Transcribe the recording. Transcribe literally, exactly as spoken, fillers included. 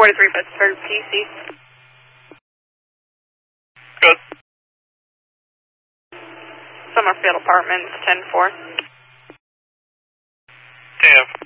forty-three Pittsburgh, P C. Good. Summerfield Apartments, ten four. T F.